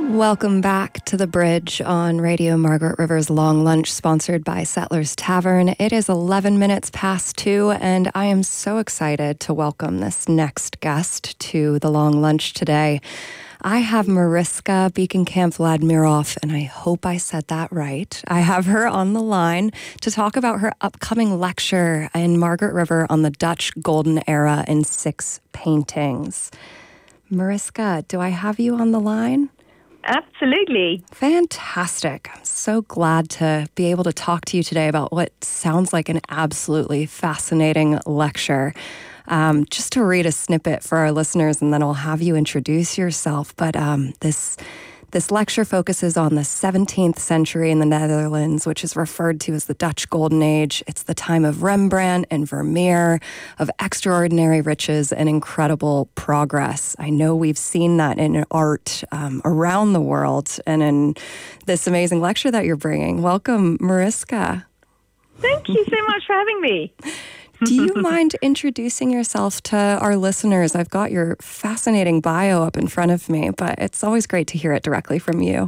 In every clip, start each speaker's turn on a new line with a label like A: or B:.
A: Welcome back to The Bridge on Radio Margaret River's Long Lunch, sponsored by Settlers Tavern. It is 11 minutes past 2, and I am so excited to welcome this next guest to the Long Lunch today. I have Mariska Biekenkamp-Vladimiroff, and I hope I said that right. I have her on the line to talk about her upcoming lecture in Margaret River on the Dutch Golden Era in 6 paintings. Mariska, do I have you on the line?
B: Absolutely.
A: Fantastic. I'm so glad to be able to talk to you today about what sounds like an absolutely fascinating lecture. Just to read a snippet for our listeners, and then I'll have you introduce yourself. But this lecture focuses on the 17th century in the Netherlands, which is referred to as the Dutch Golden Age. It's the time of Rembrandt and Vermeer, of extraordinary riches and incredible progress. I know we've seen that in art around the world and in this amazing lecture that you're bringing. Welcome, Mariska.
B: Thank you so much for having me.
A: Do you mind introducing yourself to our listeners? I've got your fascinating bio up in front of me, but it's always great to hear it directly from you.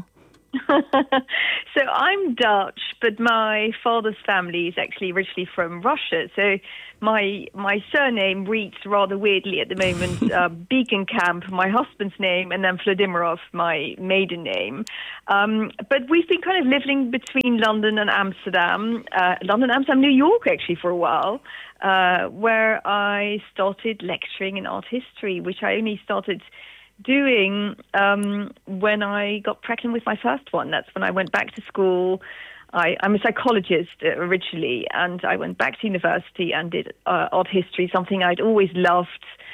B: So I'm Dutch, but my father's family is actually originally from Russia. So my surname reads rather weirdly at the moment. Biekenkamp, my husband's name, and then Vladimirov, my maiden name. But we've been kind of living between London and Amsterdam. New York, actually, for a while, where I started lecturing in art history, which I only started doing when I got pregnant with my first one. That's when I went back to school. I'm a psychologist originally, and I went back to university and did art history, something I'd always loved,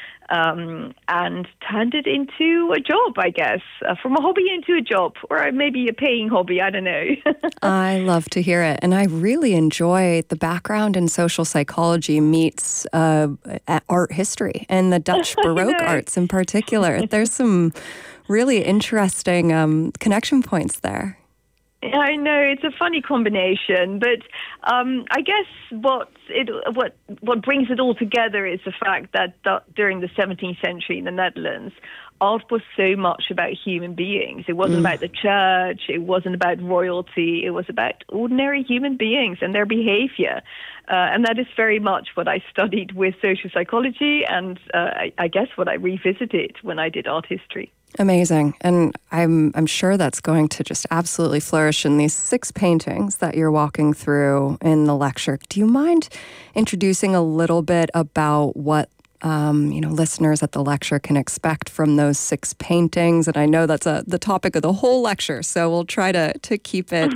B: and turned it into a job, I guess, from a hobby into a job, or maybe a paying hobby, I don't know.
A: I love to hear it. And I really enjoy the background in social psychology meets art history and the Dutch Baroque arts in particular. There's some really interesting connection points there.
B: I know, it's a funny combination, but I guess what brings it all together is the fact that during the 17th century in the Netherlands, art was so much about human beings. It wasn't about the church, it wasn't about royalty, it was about ordinary human beings and their behavior. And that is very much what I studied with social psychology, and I guess what I revisited when I did art history.
A: Amazing. And I'm sure that's going to just absolutely flourish in these 6 paintings that you're walking through in the lecture. Do you mind introducing a little bit about what listeners at the lecture can expect from those 6 paintings? And I know that's the topic of the whole lecture, so we'll try to keep it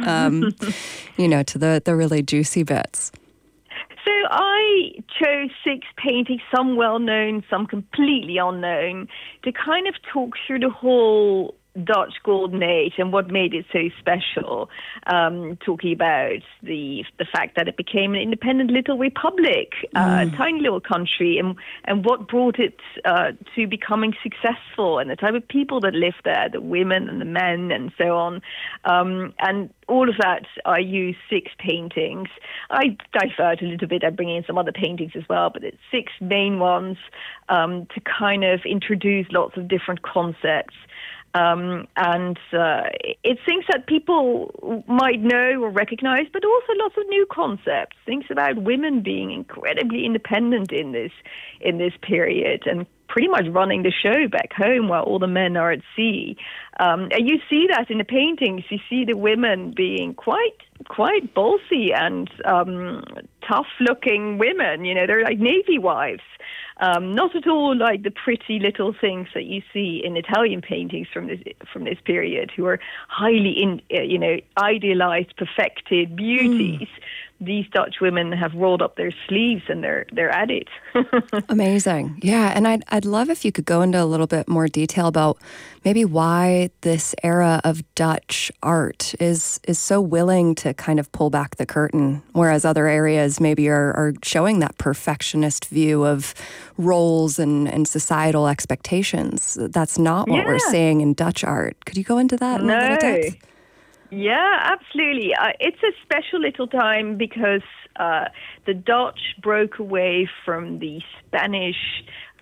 A: to the really juicy bits.
B: So I chose 6 paintings, some well-known, some completely unknown, to kind of talk through the whole Dutch Golden Age and what made it so special, talking about the fact that it became an independent little republic, a tiny little country, and what brought it to becoming successful, and the type of people that lived there, the women and the men and so on. And all of that, I use 6 paintings. I divert a little bit. I bring in some other paintings as well, but it's 6 main ones to kind of introduce lots of different concepts. It's things that people might know or recognize, but also lots of new concepts, things about women being incredibly independent in this period and pretty much running the show back home while all the men are at sea. And you see that in the paintings. You see the women being quite ballsy and tough-looking women. You know, they're like Navy wives. Not at all like the pretty little things that you see in Italian paintings from this period, who are highly idealized, perfected beauties. These Dutch women have rolled up their sleeves and they're at it.
A: Amazing. Yeah, and I'd love if you could go into a little bit more detail about maybe why this era of Dutch art is so willing to kind of pull back the curtain, whereas other areas maybe are showing that perfectionist view of roles and societal expectations. That's not what we're seeing in Dutch art. Could you go into that in a little depth?
B: Yeah, absolutely. It's a special little time because the Dutch broke away from the Spanish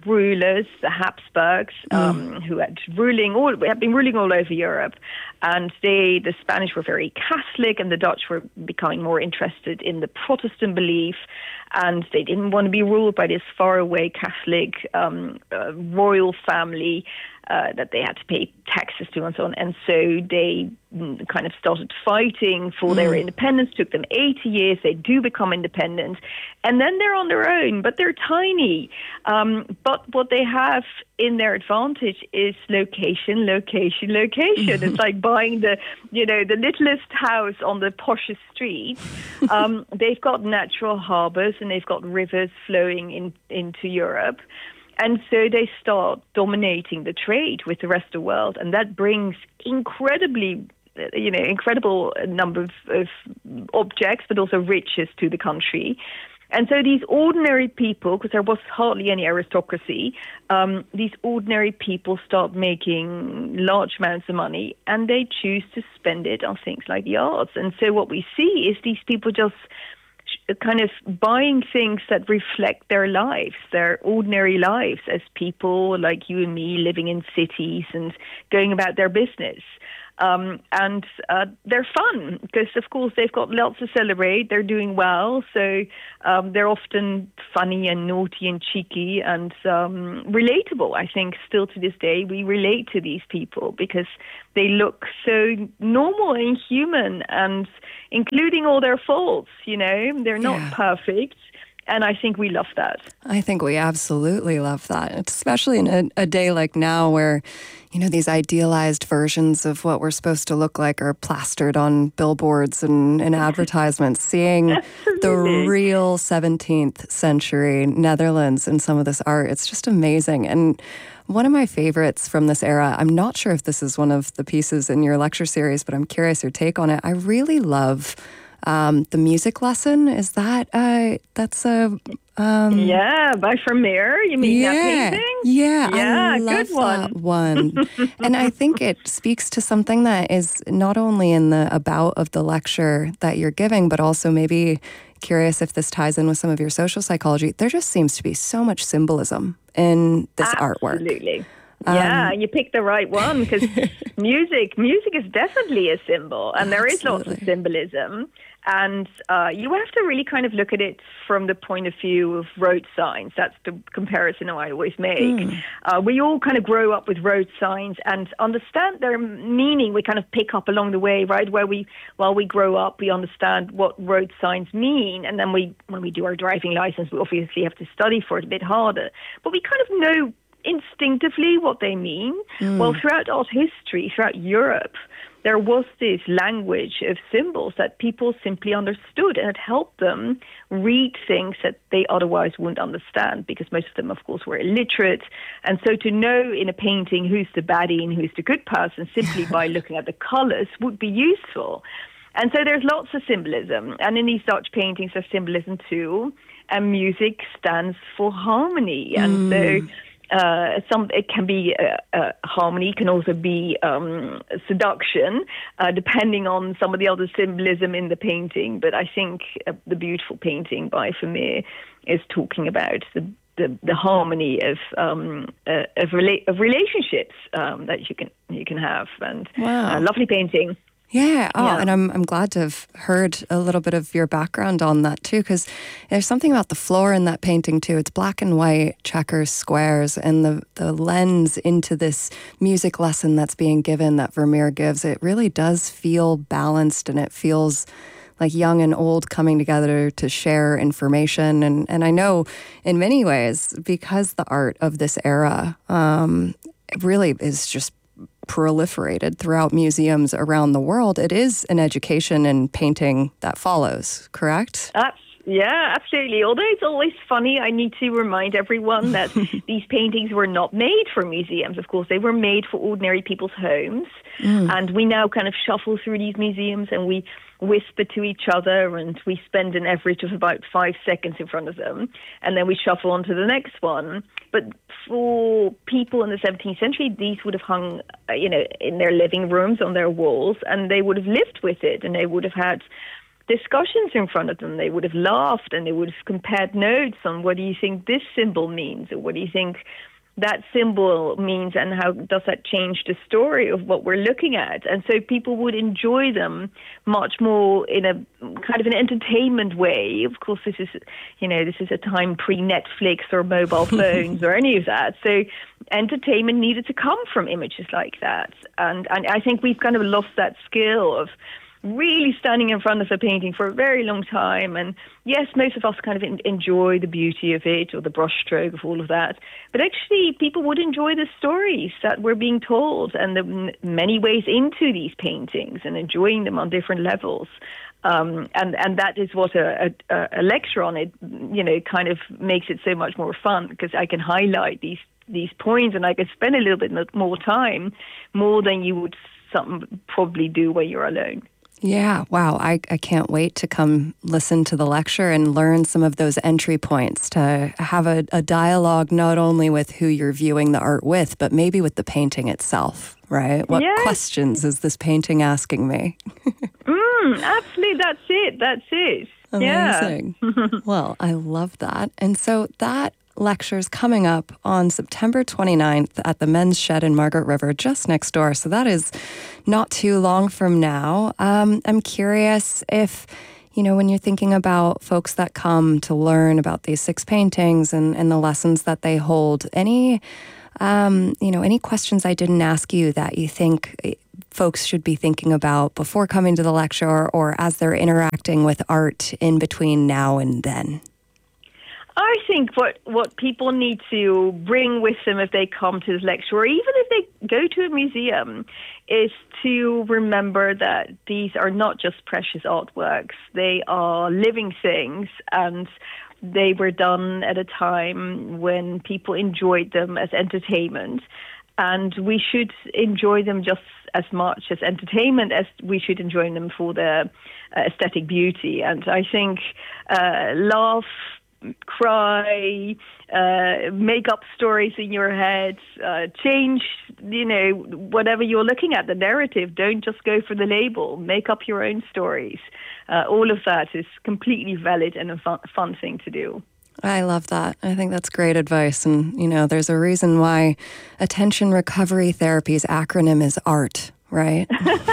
B: rulers, the Habsburgs, who had been ruling all over Europe. And the Spanish were very Catholic, and the Dutch were becoming more interested in the Protestant belief. And they didn't want to be ruled by this faraway Catholic royal family that they had to pay taxes to and so on. And so they kind of started fighting for their independence. Took them 80 years. They do become independent. And then they're on their own, but they're tiny. But what they have in their advantage is location. It's like buying the littlest house on the poshest street. They've got natural harbors and they've got rivers flowing into Europe. And so they start dominating the trade with the rest of the world. And that brings incredible number of objects, but also riches to the country. And so these ordinary people, because there was hardly any aristocracy, these ordinary people start making large amounts of money, and they choose to spend it on things like the arts. And so what we see is these people just kind of buying things that reflect their lives, their ordinary lives as people like you and me living in cities and going about their business. And they're fun because, of course, they've got lots to celebrate. They're doing well. So they're often funny and naughty and cheeky and relatable. I think still to this day, we relate to these people because they look so normal and human, and including all their faults, they're not perfect. And I think we love that.
A: I think we absolutely love that, especially in a day like now where, these idealized versions of what we're supposed to look like are plastered on billboards and advertisements. Seeing the real 17th century Netherlands in some of this art, it's just amazing. And one of my favorites from this era, I'm not sure if this is one of the pieces in your lecture series, but I'm curious your take on it. I really love the music lesson. Is that that's a
B: by Vermeer? You mean that painting?
A: Yeah, I
B: good
A: love
B: one.
A: that one. And I think it speaks to something that is not only in the about of the lecture that you're giving, but also maybe curious if this ties in with some of your social psychology. There just seems to be so much symbolism in this artwork.
B: Absolutely. Yeah, you picked the right one because music is definitely a symbol, and there is lots of symbolism. And you have to really kind of look at it from the point of view of road signs. That's the comparison I always make. We all kind of grow up with road signs and understand their meaning. We kind of pick up along the way, right? While we grow up, we understand what road signs mean. And then when we do our driving license, we obviously have to study for it a bit harder. But we kind of know instinctively what they mean. Well, throughout art history, throughout Europe, there was this language of symbols that people simply understood, and it helped them read things that they otherwise wouldn't understand, because most of them, of course, were illiterate. And so to know in a painting who's the baddie and who's the good person simply by looking at the colors would be useful. And so there's lots of symbolism. And in these Dutch paintings, there's symbolism too. And music stands for harmony. And so it can be harmony, can also be seduction, depending on some of the other symbolism in the painting. But I think the beautiful painting by Vermeer is talking about the harmony of relationships that you can have, and lovely painting.
A: Yeah. And I'm glad to have heard a little bit of your background on that too, because there's something about the floor in that painting too. It's black and white, checkers, squares, and the lens into this music lesson that's being given, that Vermeer gives, it really does feel balanced, and it feels like young and old coming together to share information. And I know in many ways, because the art of this era really is just proliferated throughout museums around the world, it is an education in painting that follows, correct?
B: Yeah, absolutely. Although it's always funny, I need to remind everyone that these paintings were not made for museums. Of course, they were made for ordinary people's homes. And we now kind of shuffle through these museums and we whisper to each other, and we spend an average of about 5 seconds in front of them, and then we shuffle on to the next one. But for people in the 17th century, these would have hung, in their living rooms, on their walls, and they would have lived with it, and they would have had discussions in front of them. They would have laughed and they would have compared notes on what do you think this symbol means, or what do you think that symbol means, and how does that change the story of what we're looking at. And so people would enjoy them much more in a kind of an entertainment way. Of course, this is a time pre-Netflix or mobile phones or any of that. So entertainment needed to come from images like that. And I think we've kind of lost that skill of really standing in front of a painting for a very long time. And yes, most of us kind of enjoy the beauty of it, or the brushstroke of all of that. But actually, people would enjoy the stories that were being told and the many ways into these paintings, and enjoying them on different levels. And that is what a lecture on it, kind of makes it so much more fun, because I can highlight these points, and I can spend a little bit more time, more than you would probably do when you're alone.
A: Yeah, wow. I can't wait to come listen to the lecture and learn some of those entry points, to have a dialogue not only with who you're viewing the art with, but maybe with the painting itself, right? What questions is this painting asking me?
B: Absolutely, that's it.
A: Amazing. Yeah. Well, I love that. And so that lecture's coming up on September 29th at the Men's Shed in Margaret River, just next door. So that is not too long from now. I'm curious if, when you're thinking about folks that come to learn about these 6 paintings and the lessons that they hold, any questions I didn't ask you that you think folks should be thinking about before coming to the lecture, or as they're interacting with art in between now and then?
B: I think what people need to bring with them if they come to this lecture, or even if they go to a museum, is to remember that these are not just precious artworks. They are living things, and they were done at a time when people enjoyed them as entertainment. And we should enjoy them just as much as entertainment as we should enjoy them for their aesthetic beauty. And I think laugh, cry, make up stories in your head, change, whatever you're looking at, the narrative. Don't just go for the label. Make up your own stories. All of that is completely valid and a fun thing to do.
A: I love that. I think that's great advice. And, there's a reason why attention recovery therapy's acronym is ART, right?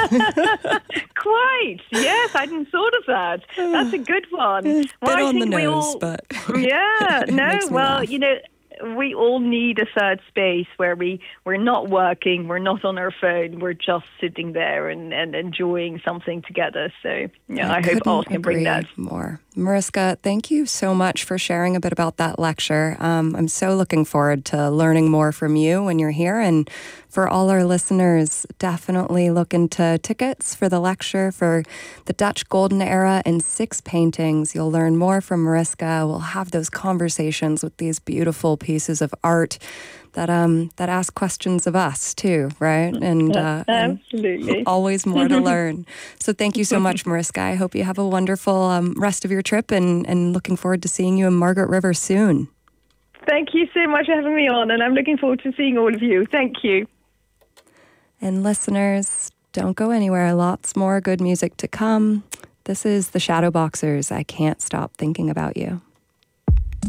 B: Quite. Yes, I hadn't thought of that. That's a good one.
A: It's a bit on the nose, but
B: yeah, no, well, we all need a third space where we're not working, we're not on our phone, we're just sitting there and enjoying something together. So yeah, I hope all can bring that
A: more. Mariska, thank you so much for sharing a bit about that lecture. I'm so looking forward to learning more from you when you're here. And for all our listeners, definitely look into tickets for the lecture for the Dutch Golden Era and 6 paintings. You'll learn more from Mariska. We'll have those conversations with these beautiful pieces of art that ask questions of us too, right? And
B: absolutely,
A: always more to learn. So thank you so much, Mariska. I hope you have a wonderful rest of your trip, and looking forward to seeing you in Margaret River soon.
B: Thank you so much for having me on, and I'm looking forward to seeing all of you. Thank you.
A: And listeners, don't go anywhere. Lots more good music to come. This is the Shadowboxers. I Can't Stop Thinking About You.